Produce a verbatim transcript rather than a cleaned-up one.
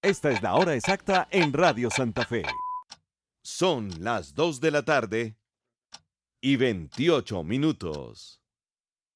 Esta es la hora exacta en Radio Santa Fe. Son las dos de la tarde y veintiocho minutos.